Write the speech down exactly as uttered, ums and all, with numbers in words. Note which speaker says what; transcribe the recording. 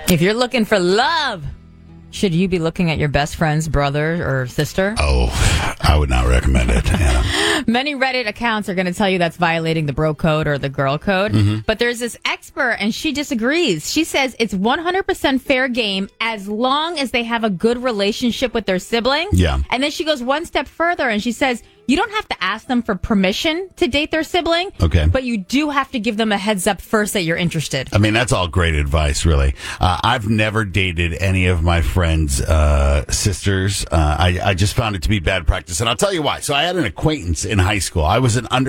Speaker 1: If you're looking for love, should you be looking at your best friend's brother or sister?
Speaker 2: Oh, I would not recommend it. Yeah.
Speaker 1: Many Reddit accounts are going to tell you that's violating the bro code or the girl code. Mm-hmm. But there's this expert, and she disagrees. She says it's one hundred percent fair game as long as they have a good relationship with their sibling.
Speaker 2: Yeah.
Speaker 1: And then she goes one step further, and she says you don't have to ask them for permission to date their sibling.
Speaker 2: Okay.
Speaker 1: But you do have to give them a heads up first that you're interested.
Speaker 2: I mean, that's all great advice, really. Uh, I've never dated any of my friends' uh, sisters. Uh, I, I just found it to be bad practice. And I'll tell you why. So I had an acquaintance in high school. I was an under